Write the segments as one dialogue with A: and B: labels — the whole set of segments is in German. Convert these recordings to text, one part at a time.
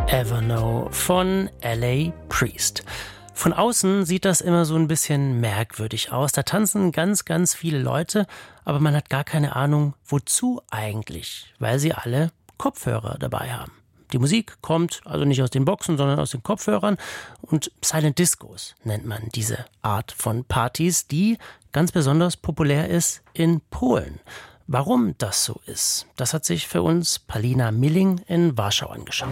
A: Ever Know von L.A. Priest. Von außen sieht das immer so ein bisschen merkwürdig aus. Da tanzen ganz, ganz viele Leute, aber man hat gar keine Ahnung, wozu eigentlich, weil sie alle Kopfhörer dabei haben. Die Musik kommt also nicht aus den Boxen, sondern aus den Kopfhörern. Und Silent Discos nennt man diese Art von Partys, die ganz besonders populär ist in Polen. Warum das so ist, das hat sich für uns Palina Milling in Warschau angeschaut.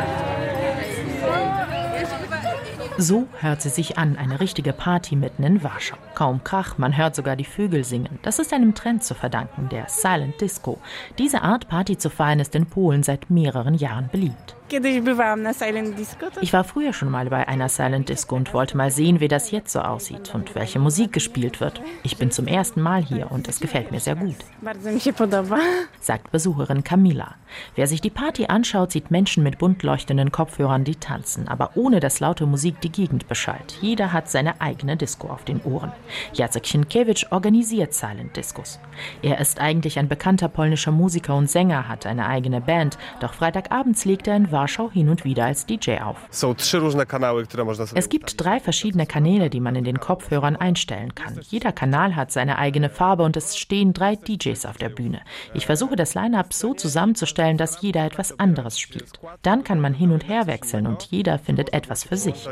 B: So hört sie sich an, eine richtige Party mitten in Warschau. Kaum Krach, man hört sogar die Vögel singen. Das ist einem Trend zu verdanken, der Silent Disco. Diese Art, Party zu feiern, ist in Polen seit mehreren Jahren beliebt. Ich war früher schon mal bei einer Silent Disco und wollte mal sehen, wie das jetzt so aussieht und welche Musik gespielt wird. Ich bin zum ersten Mal hier und es gefällt mir sehr gut, sagt Besucherin Camila. Wer sich die Party anschaut, sieht Menschen mit bunt leuchtenden Kopfhörern, die tanzen, aber ohne dass laute Musik die Gegend beschallt. Jeder hat seine eigene Disco auf den Ohren. Jacek Sienkiewicz organisiert Silent Discos. Er ist eigentlich ein bekannter polnischer Musiker und Sänger, hat eine eigene Band, doch freitagabends legt er in Warschau hin und wieder als DJ auf. Es gibt 3 verschiedene Kanäle, die man in den Kopfhörern einstellen kann. Jeder Kanal hat seine eigene Farbe und es stehen 3 DJs auf der Bühne. Ich versuche das Line-Up so zusammenzustellen, dass jeder etwas anderes spielt. Dann kann man hin und her wechseln und jeder findet etwas für sich.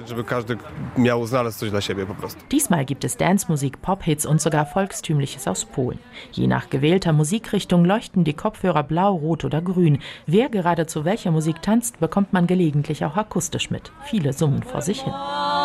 B: Diesmal gibt es Dance-Musik, Pop-Hits und sogar Volkstümliches aus Polen. Je nach gewählter Musikrichtung leuchten die Kopfhörer blau, rot oder grün. Wer gerade zu welcher Musik tanzt, bekommt man gelegentlich auch akustisch mit. Viele summen vor sich hin.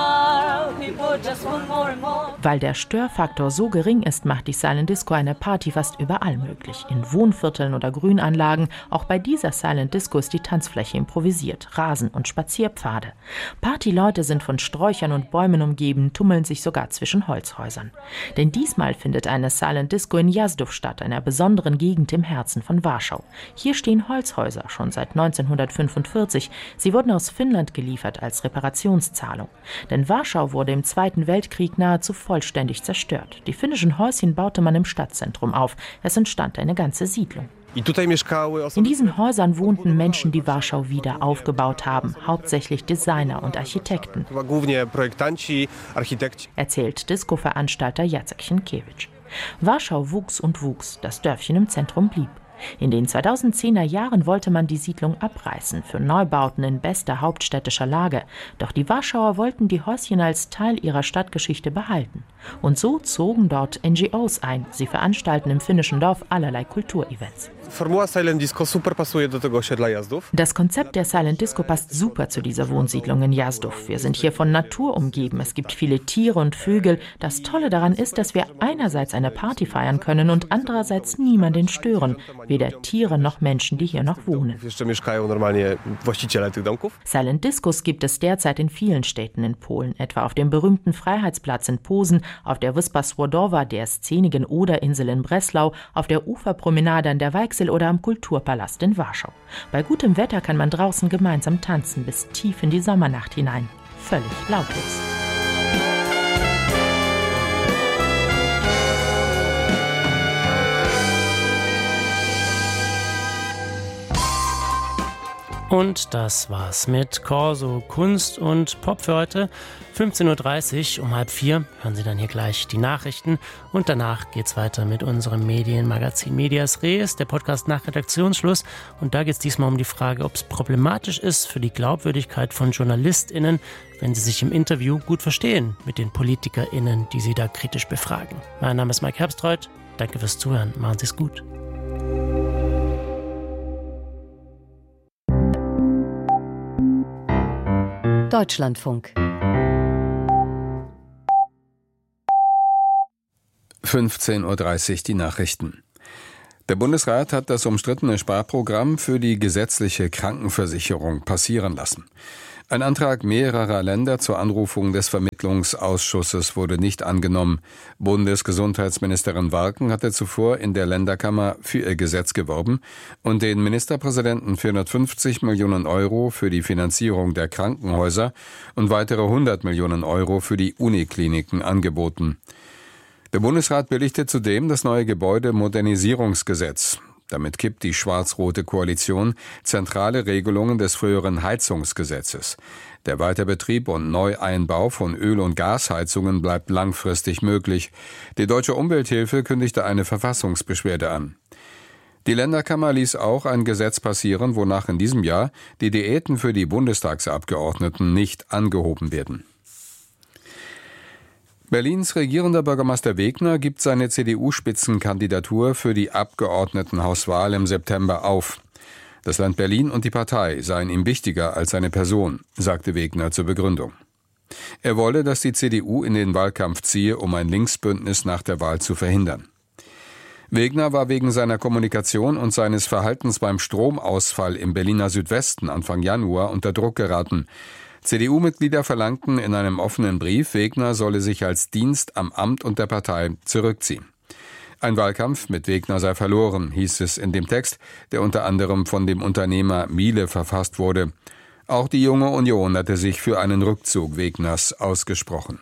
B: Weil der Störfaktor so gering ist, macht die Silent Disco eine Party fast überall möglich. In Wohnvierteln oder Grünanlagen. Auch bei dieser Silent Disco ist die Tanzfläche improvisiert. Rasen und Spazierpfade. Partyleute sind von Sträuchern und Bäumen umgeben, tummeln sich sogar zwischen Holzhäusern. Denn diesmal findet eine Silent Disco in Jasdów statt, einer besonderen Gegend im Herzen von Warschau. Hier stehen Holzhäuser, schon seit 1945. Sie wurden aus Finnland geliefert als Reparationszahlung. Denn Warschau wurde im Zweiten Weltkrieg nahezu vollständig zerstört. Die finnischen Häuschen baute man im Stadtzentrum auf. Es entstand eine ganze Siedlung. In diesen Häusern wohnten Menschen, die Warschau wieder aufgebaut haben, hauptsächlich Designer und Architekten, erzählt Disco-Veranstalter Jacek Sienkiewicz. Warschau wuchs und wuchs, das Dörfchen im Zentrum blieb. In den 2010er Jahren wollte man die Siedlung abreißen für Neubauten in bester hauptstädtischer Lage. Doch die Warschauer wollten die Häuschen als Teil ihrer Stadtgeschichte behalten. Und so zogen dort NGOs ein. Sie veranstalten im finnischen Dorf allerlei Kulturevents. Das Konzept der Silent Disco passt super zu dieser Wohnsiedlung in Jasdów. Wir sind hier von Natur umgeben. Es gibt viele Tiere und Vögel. Das Tolle daran ist, dass wir einerseits eine Party feiern können und andererseits niemanden stören. Weder Tiere noch Menschen, die hier noch wohnen. Silent Discos gibt es derzeit in vielen Städten in Polen, etwa auf dem berühmten Freiheitsplatz in Posen, auf der Wyspa Słodowa, der szenigen Oderinsel in Breslau, auf der Uferpromenade an der Weichsel oder am Kulturpalast in Warschau. Bei gutem Wetter kann man draußen gemeinsam tanzen bis tief in die Sommernacht hinein. Völlig lautlos.
A: Und das war's mit Corso Kunst und Pop für heute. 15.30 Uhr, um 3:30 hören Sie dann hier gleich die Nachrichten. Und danach geht's weiter mit unserem Medienmagazin Medias Res, der Podcast nach Redaktionsschluss. Und da geht's diesmal um die Frage, ob es problematisch ist für die Glaubwürdigkeit von JournalistInnen, wenn sie sich im Interview gut verstehen mit den PolitikerInnen, die sie da kritisch befragen. Mein Name ist Mike Herbstreuth. Danke fürs Zuhören. Machen Sie es gut.
C: Deutschlandfunk
D: 15.30 Uhr die Nachrichten. Der Bundesrat hat das umstrittene Sparprogramm für die gesetzliche Krankenversicherung passieren lassen. Ein Antrag mehrerer Länder zur Anrufung des Vermittlungsausschusses wurde nicht angenommen. Bundesgesundheitsministerin Warken hatte zuvor in der Länderkammer für ihr Gesetz geworben und den Ministerpräsidenten 450 Millionen Euro für die Finanzierung der Krankenhäuser und weitere 100 Millionen Euro für die Unikliniken angeboten. Der Bundesrat billigte zudem das neue Gebäudemodernisierungsgesetz. Damit kippt die schwarz-rote Koalition zentrale Regelungen des früheren Heizungsgesetzes. Der Weiterbetrieb und Neueinbau von Öl- und Gasheizungen bleibt langfristig möglich. Die Deutsche Umwelthilfe kündigte eine Verfassungsbeschwerde an. Die Länderkammer ließ auch ein Gesetz passieren, wonach in diesem Jahr die Diäten für die Bundestagsabgeordneten nicht angehoben werden. Berlins regierender Bürgermeister Wegner gibt seine CDU-Spitzenkandidatur für die Abgeordnetenhauswahl im September auf. Das Land Berlin und die Partei seien ihm wichtiger als seine Person, sagte Wegner zur Begründung. Er wolle, dass die CDU in den Wahlkampf ziehe, um ein Linksbündnis nach der Wahl zu verhindern. Wegner war wegen seiner Kommunikation und seines Verhaltens beim Stromausfall im Berliner Südwesten Anfang Januar unter Druck geraten. CDU-Mitglieder verlangten in einem offenen Brief, Wegner solle sich als Dienst am Amt und der Partei zurückziehen. Ein Wahlkampf mit Wegner sei verloren, hieß es in dem Text, der unter anderem von dem Unternehmer Miele verfasst wurde. Auch die Junge Union hatte sich für einen Rückzug Wegners ausgesprochen.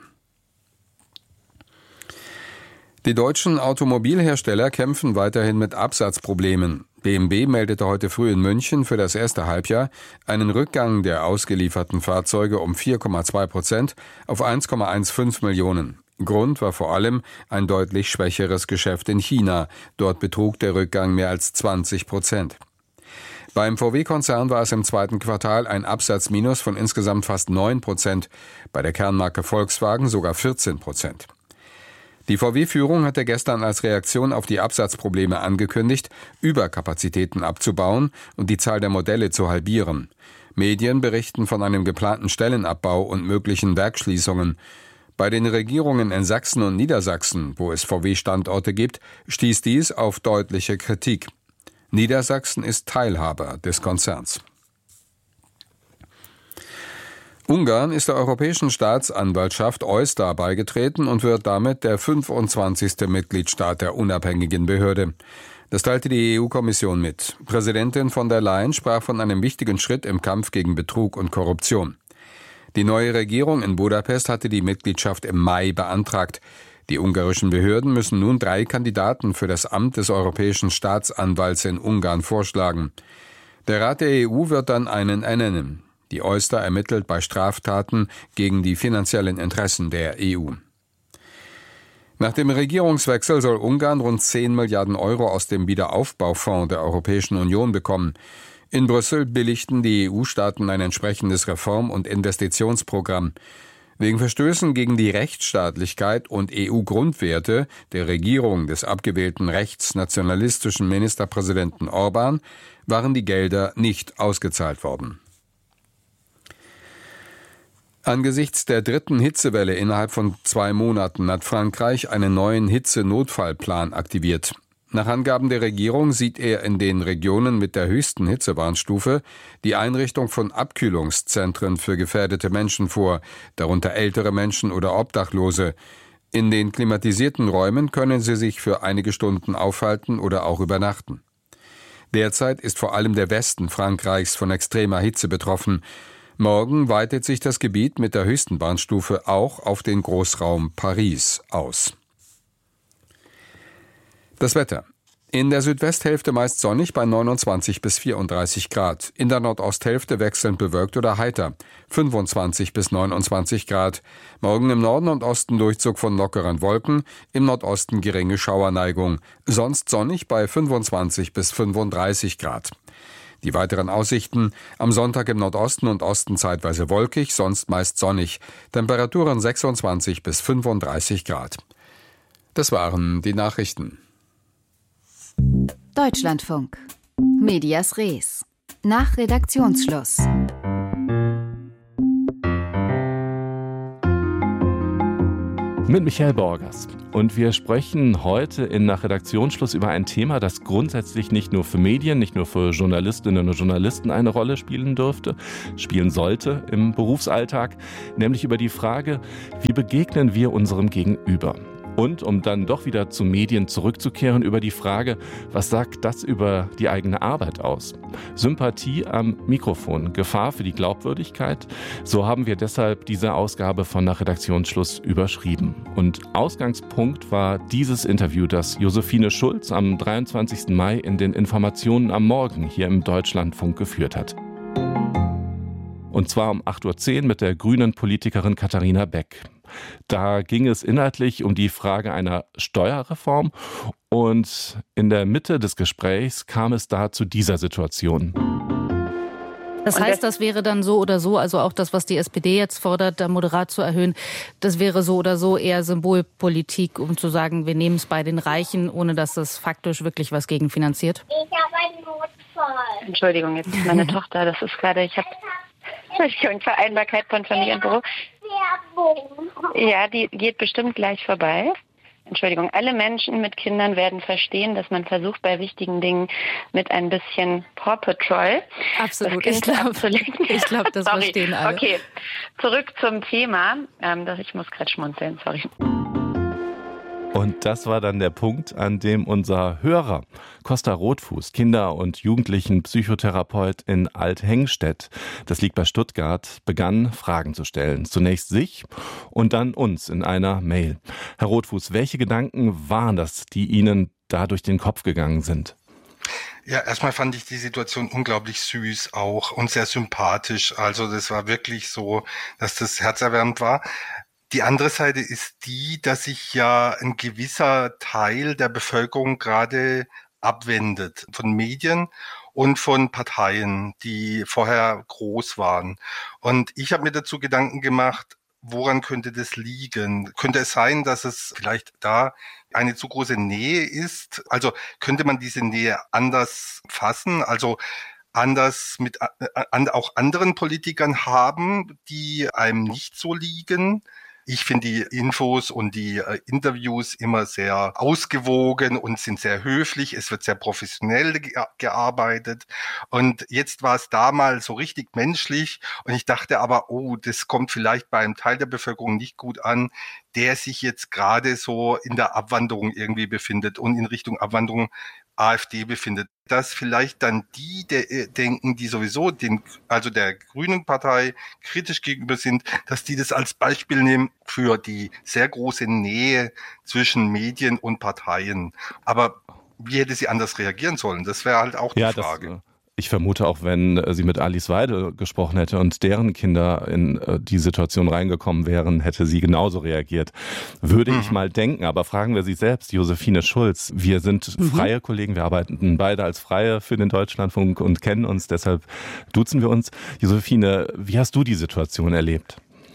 D: Die deutschen Automobilhersteller kämpfen weiterhin mit Absatzproblemen. BMW meldete heute früh in München für das erste Halbjahr einen Rückgang der ausgelieferten Fahrzeuge um 4,2% auf 1,15 Millionen. Grund war vor allem ein deutlich schwächeres Geschäft in China. Dort betrug der Rückgang mehr als 20%. Beim VW-Konzern war es im zweiten Quartal ein Absatzminus von insgesamt fast 9%, bei der Kernmarke Volkswagen sogar 14%. Die VW-Führung hatte gestern als Reaktion auf die Absatzprobleme angekündigt, Überkapazitäten abzubauen und die Zahl der Modelle zu halbieren. Medien berichten von einem geplanten Stellenabbau und möglichen Werksschließungen. Bei den Regierungen in Sachsen und Niedersachsen, wo es VW-Standorte gibt, stieß dies auf deutliche Kritik. Niedersachsen ist Teilhaber des Konzerns. Ungarn ist der Europäischen Staatsanwaltschaft EUStA beigetreten und wird damit der 25. Mitgliedstaat der unabhängigen Behörde. Das teilte die EU-Kommission mit. Präsidentin von der Leyen sprach von einem wichtigen Schritt im Kampf gegen Betrug und Korruption. Die neue Regierung in Budapest hatte die Mitgliedschaft im Mai beantragt. Die ungarischen Behörden müssen nun 3 Kandidaten für das Amt des Europäischen Staatsanwalts in Ungarn vorschlagen. Der Rat der EU wird dann einen ernennen. Die EUStA ermittelt bei Straftaten gegen die finanziellen Interessen der EU. Nach dem Regierungswechsel soll Ungarn rund 10 Milliarden Euro aus dem Wiederaufbaufonds der Europäischen Union bekommen. In Brüssel billigten die EU-Staaten ein entsprechendes Reform- und Investitionsprogramm. Wegen Verstößen gegen die Rechtsstaatlichkeit und EU-Grundwerte der Regierung des abgewählten rechtsnationalistischen Ministerpräsidenten Orbán waren die Gelder nicht ausgezahlt worden. Angesichts der 3. Hitzewelle innerhalb von 2 Monaten hat Frankreich einen neuen Hitzenotfallplan aktiviert. Nach Angaben der Regierung sieht er in den Regionen mit der höchsten Hitzewarnstufe die Einrichtung von Abkühlungszentren für gefährdete Menschen vor, darunter ältere Menschen oder Obdachlose. In den klimatisierten Räumen können sie sich für einige Stunden aufhalten oder auch übernachten. Derzeit ist vor allem der Westen Frankreichs von extremer Hitze betroffen. Morgen weitet sich das Gebiet mit der höchsten Warnstufe auch auf den Großraum Paris aus. Das Wetter. In der Südwesthälfte meist sonnig bei 29 bis 34 Grad. In der Nordosthälfte wechselnd bewölkt oder heiter. 25 bis 29 Grad. Morgen im Norden und Osten Durchzug von lockeren Wolken. Im Nordosten geringe Schauerneigung. Sonst sonnig bei 25 bis 35 Grad. Die weiteren Aussichten: am Sonntag im Nordosten und Osten zeitweise wolkig, sonst meist sonnig. Temperaturen 26 bis 35 Grad. Das waren die Nachrichten.
C: Deutschlandfunk. Medias Res. Nach Redaktionsschluss.
E: Mit Michael Borgers. Und wir sprechen heute nach Redaktionsschluss über ein Thema, das grundsätzlich nicht nur für Medien, nicht nur für Journalistinnen und Journalisten eine Rolle spielen sollte im Berufsalltag, nämlich über die Frage, wie begegnen wir unserem Gegenüber? Und um dann doch wieder zu Medien zurückzukehren, über die Frage, was sagt das über die eigene Arbeit aus? Sympathie am Mikrofon, Gefahr für die Glaubwürdigkeit. So haben wir deshalb diese Ausgabe von Nach Redaktionsschluss überschrieben. Und Ausgangspunkt war dieses Interview, das Josephine Schulz am 23. Mai in den Informationen am Morgen hier im Deutschlandfunk geführt hat. Und zwar um 8.10 Uhr mit der grünen Politikerin Katharina Beck. Da ging es inhaltlich um die Frage einer Steuerreform und in der Mitte des Gesprächs kam es da zu dieser Situation.
F: Das heißt, das wäre dann so oder so, also auch das, was die SPD jetzt fordert, da moderat zu erhöhen, das wäre so oder so eher Symbolpolitik, um zu sagen, wir nehmen es bei den Reichen, ohne dass das faktisch wirklich was gegenfinanziert?
G: Ich habe einen Notfall.
H: Entschuldigung, jetzt ist meine Tochter, das ist gerade, ich habe Vereinbarkeit von Familie und Beruf. Ja, die geht bestimmt gleich vorbei. Entschuldigung, alle Menschen mit Kindern werden verstehen, dass man versucht, bei wichtigen Dingen mit ein bisschen Paw Patrol
F: Absolut,
H: das Kind abzulenken.
F: Ich glaube, das verstehen alle.
H: Okay, zurück zum Thema. Ich muss gerade schmunzeln, sorry.
E: Und das war dann der Punkt, an dem unser Hörer, Costa Rotfuß, Kinder- und Jugendlichen-Psychotherapeut in Althengstedt, das liegt bei Stuttgart, begann, Fragen zu stellen. Zunächst sich und dann uns in einer Mail. Herr Rotfuß, welche Gedanken waren das, die Ihnen da durch den Kopf gegangen sind?
I: Ja, erstmal fand ich die Situation unglaublich süß auch und sehr sympathisch. Also das war wirklich so, dass das herzerwärmend war. Die andere Seite ist die, dass sich ja ein gewisser Teil der Bevölkerung gerade abwendet von Medien und von Parteien, die vorher groß waren. Und ich habe mir dazu Gedanken gemacht, woran könnte das liegen? Könnte es sein, dass es vielleicht da eine zu große Nähe ist? Also könnte man diese Nähe anders fassen? Also anders mit auch anderen Politikern haben, die einem nicht so liegen? Ich finde die Infos und die Interviews immer sehr ausgewogen und sind sehr höflich. Es wird sehr professionell gearbeitet. Und jetzt war es da mal so richtig menschlich. Und ich dachte aber, oh, das kommt vielleicht bei einem Teil der Bevölkerung nicht gut an, der sich jetzt gerade so in der Abwanderung irgendwie befindet und in Richtung Abwanderung AfD befindet, dass vielleicht dann die denken, die sowieso also der Grünen Partei kritisch gegenüber sind, dass die das als Beispiel nehmen für die sehr große Nähe zwischen Medien und Parteien. Aber wie hätte sie anders reagieren sollen? Das wäre halt auch die Frage.
E: Ich vermute auch, wenn sie mit Alice Weidel gesprochen hätte und deren Kinder in die Situation reingekommen wären, hätte sie genauso reagiert. Würde ich mal denken. Aber fragen wir Sie selbst, Josephine Schulz. Wir sind freie Kollegen, wir arbeiten beide als Freie für den Deutschlandfunk und kennen uns, deshalb duzen wir uns. Josephine, wie hast du die Situation erlebt?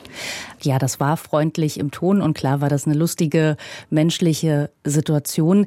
F: Ja, das war freundlich im Ton und klar war das eine lustige, menschliche Situation.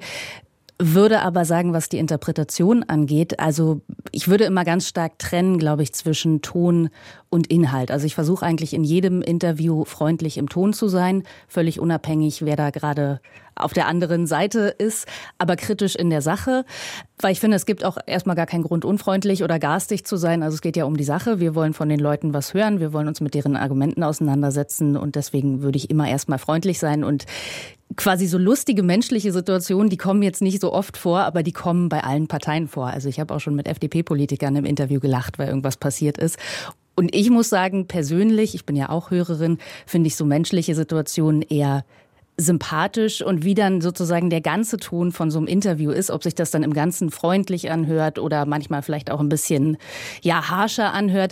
F: Würde aber sagen, was die Interpretation angeht, also ich würde immer ganz stark trennen, glaube ich, zwischen Ton und Inhalt. Also ich versuche eigentlich in jedem Interview freundlich im Ton zu sein, völlig unabhängig, wer da gerade auf der anderen Seite ist, aber kritisch in der Sache. Weil ich finde, es gibt auch erstmal gar keinen Grund, unfreundlich oder garstig zu sein. Also es geht ja um die Sache. Wir wollen von den Leuten was hören. Wir wollen uns mit deren Argumenten auseinandersetzen. Und deswegen würde ich immer erstmal freundlich sein. Und quasi so lustige menschliche Situationen, die kommen jetzt nicht so oft vor, aber die kommen bei allen Parteien vor. Also ich habe auch schon mit FDP-Politikern im Interview gelacht, weil irgendwas passiert ist. Und ich muss sagen, persönlich, ich bin ja auch Hörerin, finde ich so menschliche Situationen eher sympathisch und wie dann sozusagen der ganze Ton von so einem Interview ist, ob sich das dann im Ganzen freundlich anhört oder manchmal vielleicht auch ein bisschen, ja, harscher anhört.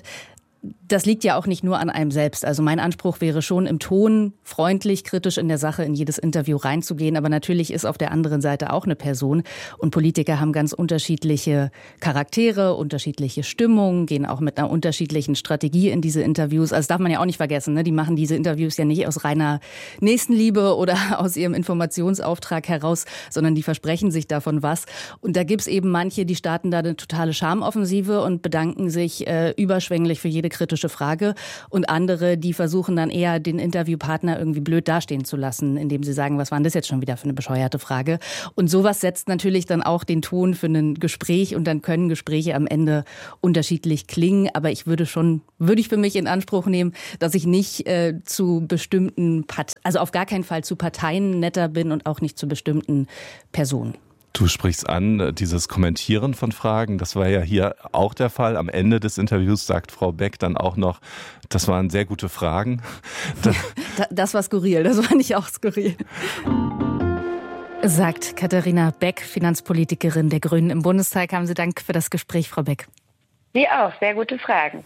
F: Das liegt ja auch nicht nur an einem selbst. Also mein Anspruch wäre schon, im Ton freundlich, kritisch in der Sache in jedes Interview reinzugehen. Aber natürlich ist auf der anderen Seite auch eine Person. Und Politiker haben ganz unterschiedliche Charaktere, unterschiedliche Stimmungen, gehen auch mit einer unterschiedlichen Strategie in diese Interviews. Also das darf man ja auch nicht vergessen, ne? Die machen diese Interviews ja nicht aus reiner Nächstenliebe oder aus ihrem Informationsauftrag heraus, sondern die versprechen sich davon was. Und da gibt's eben manche, die starten da eine totale Schamoffensive und bedanken sich überschwänglich für jede kritische kritische Frage. Und andere, die versuchen dann eher den Interviewpartner irgendwie blöd dastehen zu lassen, indem sie sagen, was war denn das jetzt schon wieder für eine bescheuerte Frage? Und sowas setzt natürlich dann auch den Ton für ein Gespräch und dann können Gespräche am Ende unterschiedlich klingen. Aber ich würde ich für mich in Anspruch nehmen, dass ich nicht zu bestimmten, also auf gar keinen Fall zu Parteien netter bin und auch nicht zu bestimmten Personen.
E: Du sprichst an, dieses Kommentieren von Fragen, das war ja hier auch der Fall. Am Ende des Interviews sagt Frau Beck dann auch noch, das waren sehr gute Fragen.
F: Das war skurril, das war nicht auch skurril. Sagt Katharina Beck, Finanzpolitikerin der Grünen im Bundestag. Haben Sie Dank für das Gespräch, Frau Beck.
H: Sie auch, sehr gute Fragen.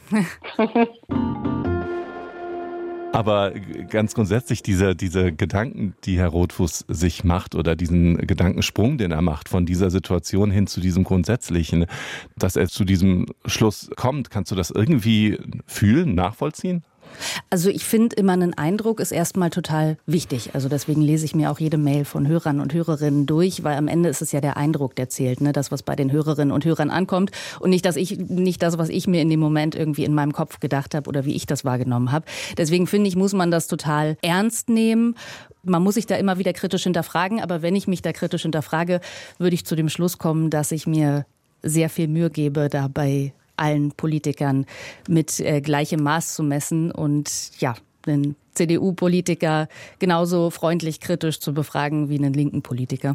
E: Aber ganz grundsätzlich diese Gedanken, die Herr Rothfuss sich macht oder diesen Gedankensprung, den er macht von dieser Situation hin zu diesem Grundsätzlichen, dass er zu diesem Schluss kommt, kannst du das irgendwie fühlen, nachvollziehen?
F: Also ich finde immer, ein Eindruck ist erstmal total wichtig. Also deswegen lese ich mir auch jede Mail von Hörern und Hörerinnen durch, weil am Ende ist es ja der Eindruck, der zählt, ne? Das, was bei den Hörerinnen und Hörern ankommt und nicht das, was ich mir in dem Moment irgendwie in meinem Kopf gedacht habe oder wie ich das wahrgenommen habe. Deswegen finde ich, muss man das total ernst nehmen. Man muss sich da immer wieder kritisch hinterfragen, aber wenn ich mich da kritisch hinterfrage, würde ich zu dem Schluss kommen, dass ich mir sehr viel Mühe gebe, dabei allen Politikern mit gleichem Maß zu messen und ja, einen CDU-Politiker genauso freundlich kritisch zu befragen wie einen linken Politiker.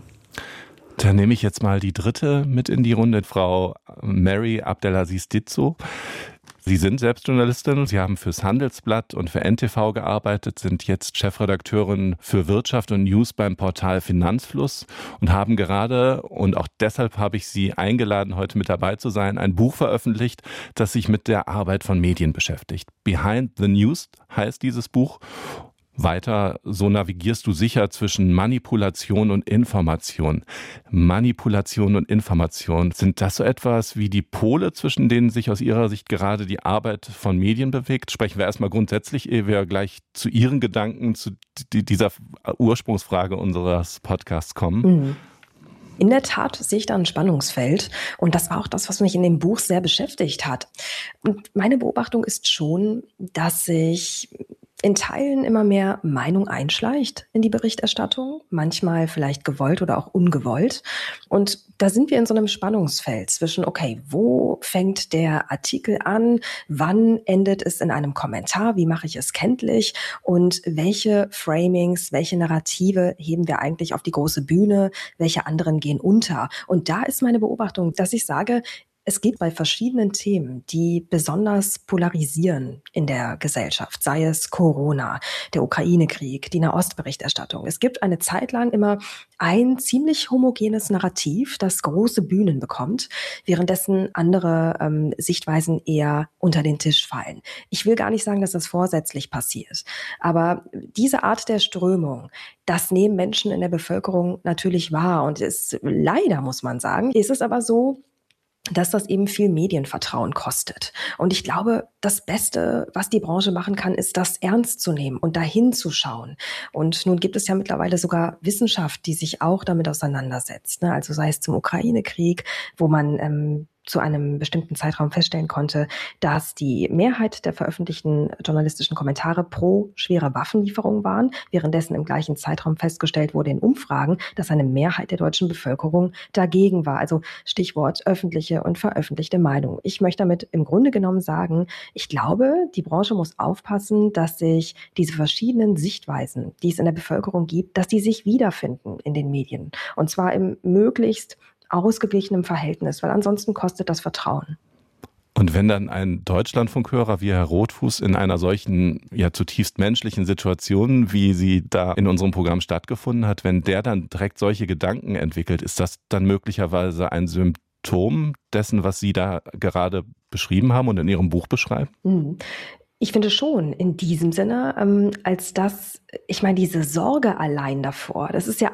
E: Dann nehme ich jetzt mal die dritte mit in die Runde, Frau Mary Abdelaziz Ditzo. Sie sind selbst Journalistin, Sie haben fürs Handelsblatt und für NTV gearbeitet, sind jetzt Chefredakteurin für Wirtschaft und News beim Portal Finanzfluss und haben gerade, und auch deshalb habe ich Sie eingeladen, heute mit dabei zu sein, ein Buch veröffentlicht, das sich mit der Arbeit von Medien beschäftigt. Behind the News heißt dieses Buch. Weiter, so navigierst du sicher zwischen Manipulation und Information. Manipulation und Information, sind das so etwas wie die Pole, zwischen denen sich aus Ihrer Sicht gerade die Arbeit von Medien bewegt? Sprechen wir erstmal grundsätzlich, ehe wir gleich zu Ihren Gedanken, zu dieser Ursprungsfrage unseres Podcasts kommen.
J: In der Tat sehe ich da ein Spannungsfeld und das war auch das, was mich in dem Buch sehr beschäftigt hat. Und meine Beobachtung ist schon, dass sich in Teilen immer mehr Meinung einschleicht in die Berichterstattung, manchmal vielleicht gewollt oder auch ungewollt. Und da sind wir in so einem Spannungsfeld zwischen, okay, wo fängt der Artikel an, wann endet es in einem Kommentar, wie mache ich es kenntlich und welche Framings, welche Narrative heben wir eigentlich auf die große Bühne, welche anderen gehen unter. Und da ist meine Beobachtung, dass ich sage, es geht bei verschiedenen Themen, die besonders polarisieren in der Gesellschaft, sei es Corona, der Ukraine-Krieg, die Nahostberichterstattung. Es gibt eine Zeit lang immer ein ziemlich homogenes Narrativ, das große Bühnen bekommt, währenddessen andere Sichtweisen eher unter den Tisch fallen. Ich will gar nicht sagen, dass das vorsätzlich passiert, aber diese Art der Strömung, das nehmen Menschen in der Bevölkerung natürlich wahr und ist leider, muss man sagen, ist es aber so, dass das eben viel Medienvertrauen kostet. Und ich glaube, das Beste, was die Branche machen kann, ist, das ernst zu nehmen und dahin zu schauen. Und nun gibt es ja mittlerweile sogar Wissenschaft, die sich auch damit auseinandersetzt. Also sei es zum Ukraine-Krieg, wo man zu einem bestimmten Zeitraum feststellen konnte, dass die Mehrheit der veröffentlichten journalistischen Kommentare pro schwere Waffenlieferung waren, währenddessen im gleichen Zeitraum festgestellt wurde in Umfragen, dass eine Mehrheit der deutschen Bevölkerung dagegen war. Also Stichwort öffentliche und veröffentlichte Meinung. Ich möchte damit im Grunde genommen sagen, ich glaube, die Branche muss aufpassen, dass sich diese verschiedenen Sichtweisen, die es in der Bevölkerung gibt, dass die sich wiederfinden in den Medien. Und zwar im möglichst ausgeglichenem Verhältnis, weil ansonsten kostet das Vertrauen.
E: Und wenn dann ein Deutschlandfunkhörer wie Herr Rothfuss in einer solchen ja zutiefst menschlichen Situation, wie sie da in unserem Programm stattgefunden hat, wenn der dann direkt solche Gedanken entwickelt, ist das dann möglicherweise ein Symptom dessen, was Sie da gerade beschrieben haben und in Ihrem Buch beschreiben?
J: Ich finde schon in diesem Sinne, als dass, ich meine, diese Sorge allein davor, ist es ja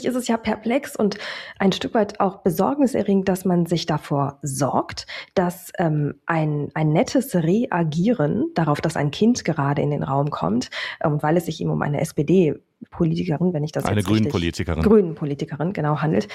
J: perplex und ein Stück weit auch besorgniserregend, dass man sich davor sorgt, dass ein nettes Reagieren darauf, dass ein Kind gerade in den Raum kommt, und weil es sich ihm um eine SPD Politikerin, wenn ich das
E: eine
J: jetzt richtig... Grünen Politikerin, genau, handelt.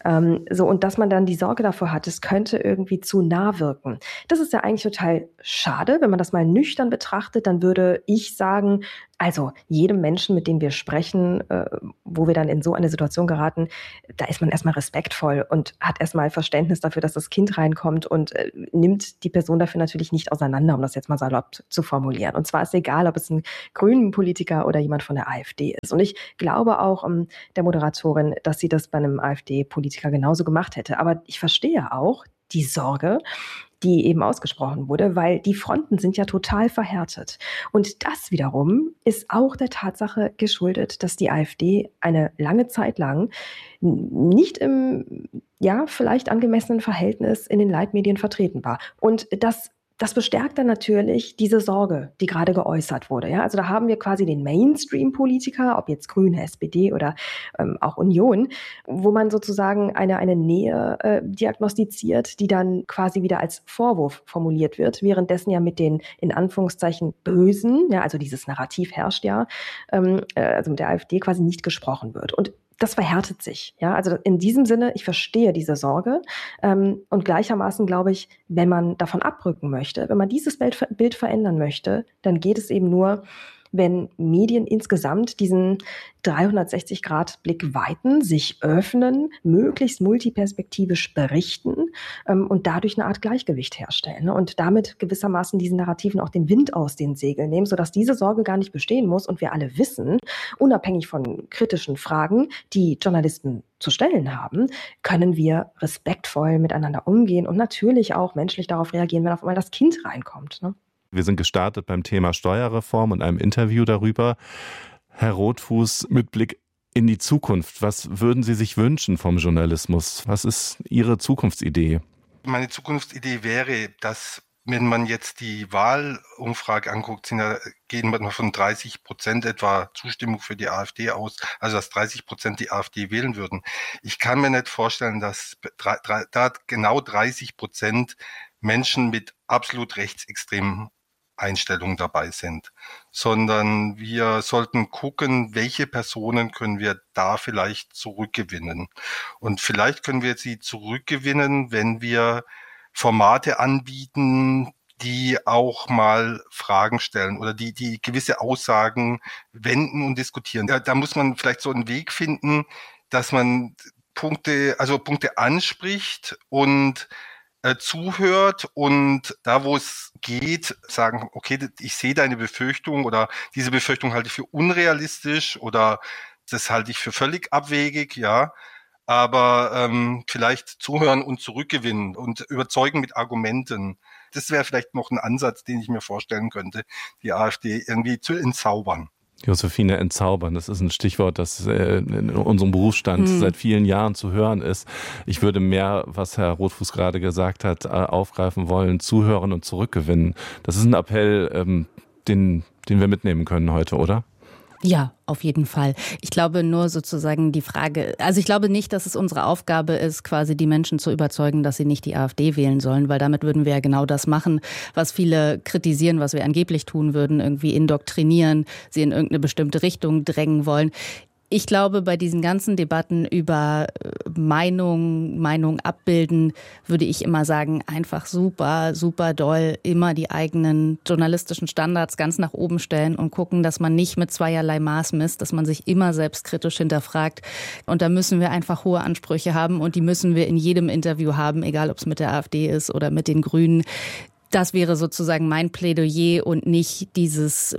J: Und dass man dann die Sorge davor hat, es könnte irgendwie zu nah wirken. Das ist ja eigentlich total schade. Wenn man das mal nüchtern betrachtet, dann würde ich sagen, also jedem Menschen, mit dem wir sprechen, wo wir dann in so eine Situation geraten, da ist man erstmal respektvoll und hat erstmal Verständnis dafür, dass das Kind reinkommt und nimmt die Person dafür natürlich nicht auseinander, um das jetzt mal salopp zu formulieren. Und zwar ist egal, ob es ein grünen Politiker oder jemand von der AfD ist. Und ich glaube auch der Moderatorin, dass sie das bei einem AfD-Politiker genauso gemacht hätte. Aber ich verstehe auch die Sorge, die eben ausgesprochen wurde, weil die Fronten sind ja total verhärtet. Und das wiederum ist auch der Tatsache geschuldet, dass die AfD eine lange Zeit lang nicht im, vielleicht angemessenen Verhältnis in den Leitmedien vertreten war. Und das bestärkt dann natürlich diese Sorge, die gerade geäußert wurde. Ja? Also da haben wir quasi den Mainstream-Politiker, ob jetzt Grüne, SPD oder auch Union, wo man sozusagen eine Nähe diagnostiziert, die dann quasi wieder als Vorwurf formuliert wird, währenddessen ja mit den in Anführungszeichen Bösen, ja, also dieses Narrativ herrscht ja, also mit der AfD quasi nicht gesprochen wird. Und das verhärtet sich. Ja, also in diesem Sinne, ich verstehe diese Sorge und gleichermaßen glaube ich, wenn man davon abrücken möchte, wenn man dieses Bild verändern möchte, dann geht es eben nur, wenn Medien insgesamt diesen 360-Grad-Blick weiten, sich öffnen, möglichst multiperspektivisch berichten und dadurch eine Art Gleichgewicht herstellen, ne? Und damit gewissermaßen diesen Narrativen auch den Wind aus den Segeln nehmen, sodass diese Sorge gar nicht bestehen muss und wir alle wissen, unabhängig von kritischen Fragen, die Journalisten zu stellen haben, können wir respektvoll miteinander umgehen und natürlich auch menschlich darauf reagieren, wenn auf einmal das Kind reinkommt, ne?
E: Wir sind gestartet beim Thema Steuerreform und einem Interview darüber. Herr Rothfuß, mit Blick in die Zukunft, was würden Sie sich wünschen vom Journalismus? Was ist Ihre Zukunftsidee?
I: Meine Zukunftsidee wäre, dass, wenn man jetzt die Wahlumfrage anguckt, gehen wir von 30% etwa Zustimmung für die AfD aus, also dass 30% die AfD wählen würden. Ich kann mir nicht vorstellen, dass da genau 30% Menschen mit absolut rechtsextremen Einstellungen dabei sind, sondern wir sollten gucken, welche Personen können wir da vielleicht zurückgewinnen. Und vielleicht können wir sie zurückgewinnen, wenn wir Formate anbieten, die auch mal Fragen stellen oder die gewisse Aussagen wenden und diskutieren. Da muss man vielleicht so einen Weg finden, dass man Punkte anspricht und zuhört und da, wo es geht, sagen, okay, ich sehe deine Befürchtung oder diese Befürchtung halte ich für unrealistisch oder das halte ich für völlig abwegig, ja, aber vielleicht zuhören und zurückgewinnen und überzeugen mit Argumenten. Das wäre vielleicht noch ein Ansatz, den ich mir vorstellen könnte, die AfD irgendwie zu entzaubern.
E: Josephine, entzaubern, das ist ein Stichwort, das in unserem Berufsstand seit vielen Jahren zu hören ist. Ich würde mehr, was Herr Rothfuß gerade gesagt hat, aufgreifen wollen, zuhören und zurückgewinnen. Das ist ein Appell, den wir mitnehmen können heute, oder?
F: Ja, auf jeden Fall. Ich glaube nur sozusagen die Frage, also ich glaube nicht, dass es unsere Aufgabe ist, quasi die Menschen zu überzeugen, dass sie nicht die AfD wählen sollen, weil damit würden wir ja genau das machen, was viele kritisieren, was wir angeblich tun würden, irgendwie indoktrinieren, sie in irgendeine bestimmte Richtung drängen wollen. Ich glaube, bei diesen ganzen Debatten über Meinung abbilden, würde ich immer sagen, einfach super, super doll immer die eigenen journalistischen Standards ganz nach oben stellen und gucken, dass man nicht mit zweierlei Maß misst, dass man sich immer selbstkritisch hinterfragt. Und da müssen wir einfach hohe Ansprüche haben und die müssen wir in jedem Interview haben, egal ob es mit der AfD ist oder mit den Grünen. Das wäre sozusagen mein Plädoyer und nicht dieses,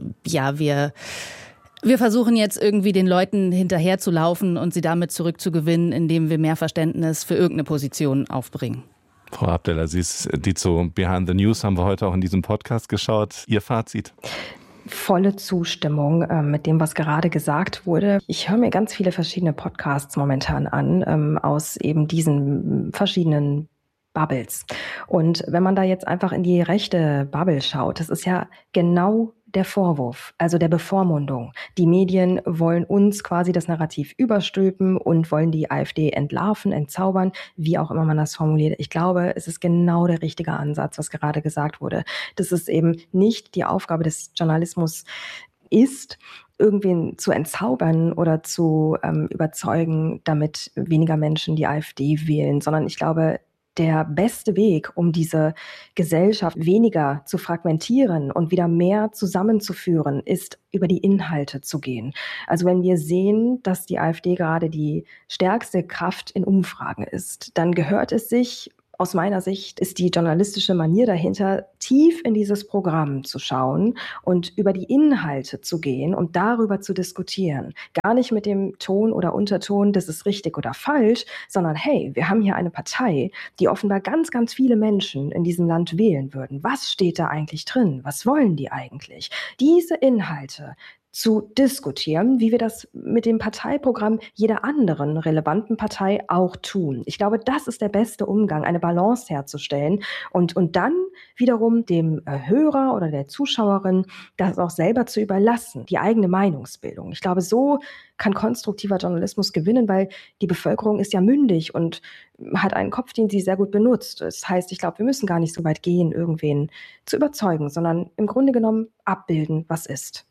F: wir versuchen jetzt irgendwie den Leuten hinterherzulaufen und sie damit zurückzugewinnen, indem wir mehr Verständnis für irgendeine Position aufbringen.
E: Frau Abdellaziz, die zu Behind the News haben wir heute auch in diesem Podcast geschaut. Ihr Fazit?
J: Volle Zustimmung mit dem, was gerade gesagt wurde. Ich höre mir ganz viele verschiedene Podcasts momentan an, aus eben diesen verschiedenen Bubbles. Und wenn man da jetzt einfach in die rechte Bubble schaut, das ist ja genau der Vorwurf, also der Bevormundung. Die Medien wollen uns quasi das Narrativ überstülpen und wollen die AfD entlarven, entzaubern, wie auch immer man das formuliert. Ich glaube, es ist genau der richtige Ansatz, was gerade gesagt wurde. Das ist eben nicht die Aufgabe des Journalismus, ist, irgendwen zu entzaubern oder zu überzeugen, damit weniger Menschen die AfD wählen, sondern ich glaube, der beste Weg, um diese Gesellschaft weniger zu fragmentieren und wieder mehr zusammenzuführen, ist, über die Inhalte zu gehen. Also wenn wir sehen, dass die AfD gerade die stärkste Kraft in Umfragen ist, dann gehört es sich, aus meiner Sicht ist die journalistische Manier dahinter, tief in dieses Programm zu schauen und über die Inhalte zu gehen und darüber zu diskutieren. Gar nicht mit dem Ton oder Unterton, das ist richtig oder falsch, sondern hey, wir haben hier eine Partei, die offenbar ganz, ganz viele Menschen in diesem Land wählen würden. Was steht da eigentlich drin? Was wollen die eigentlich? Diese Inhalte zu diskutieren, wie wir das mit dem Parteiprogramm jeder anderen relevanten Partei auch tun. Ich glaube, das ist der beste Umgang, eine Balance herzustellen und dann wiederum dem Hörer oder der Zuschauerin das auch selber zu überlassen, die eigene Meinungsbildung. Ich glaube, so kann konstruktiver Journalismus gewinnen, weil die Bevölkerung ist ja mündig und hat einen Kopf, den sie sehr gut benutzt. Das heißt, ich glaube, wir müssen gar nicht so weit gehen, irgendwen zu überzeugen, sondern im Grunde genommen abbilden, was ist.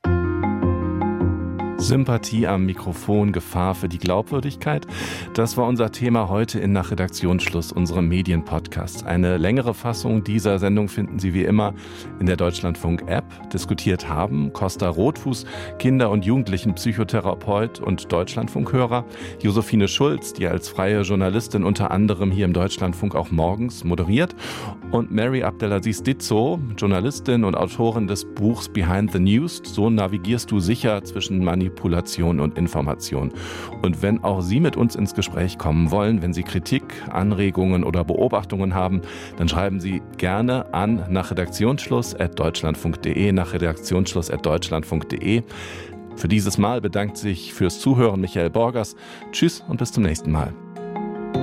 E: Sympathie am Mikrofon, Gefahr für die Glaubwürdigkeit. Das war unser Thema heute in Nach Redaktionsschluss, unserem Medienpodcast. Eine längere Fassung dieser Sendung finden Sie wie immer in der Deutschlandfunk-App. Diskutiert haben Costa Rothfuß, Kinder- und Jugendlichen-Psychotherapeut und Deutschlandfunkhörer, Josephine Schulz, die als freie Journalistin unter anderem hier im Deutschlandfunk auch morgens moderiert, und Mary Abdelaziz Ditzo, Journalistin und Autorin des Buchs Behind the News. So navigierst du sicher zwischen Manipulation und Information. Und wenn auch Sie mit uns ins Gespräch kommen wollen, wenn Sie Kritik, Anregungen oder Beobachtungen haben, dann schreiben Sie gerne an nach redaktionsschluss@deutschlandfunk.de, nach redaktionsschluss@deutschlandfunk.de. Für dieses Mal bedankt sich fürs Zuhören Michael Borgers. Tschüss und bis zum nächsten Mal.